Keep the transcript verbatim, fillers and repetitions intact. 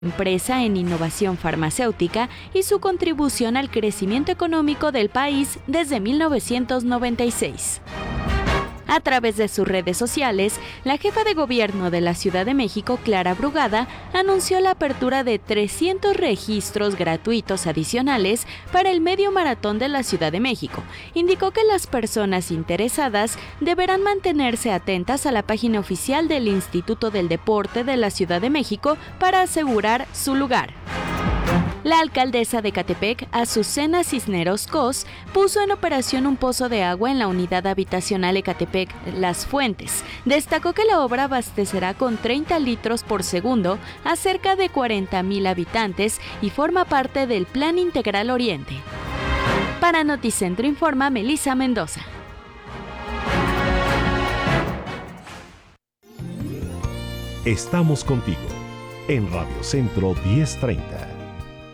empresa en innovación farmacéutica y su contribución al crecimiento económico del país desde mil novecientos noventa y seis. A través de sus redes sociales, la jefa de gobierno de la Ciudad de México, Clara Brugada, anunció la apertura de trescientos registros gratuitos adicionales para el medio maratón de la Ciudad de México. Indicó que las personas interesadas deberán mantenerse atentas a la página oficial del Instituto del Deporte de la Ciudad de México para asegurar su lugar. La alcaldesa de Ecatepec, Azucena Cisneros Cos, puso en operación un pozo de agua en la unidad habitacional Ecatepec Las Fuentes. Destacó que la obra abastecerá con treinta litros por segundo a cerca de cuarenta mil habitantes y forma parte del Plan Integral Oriente. Para Noticentro informa Melissa Mendoza. Estamos contigo en Radio Centro diez treinta.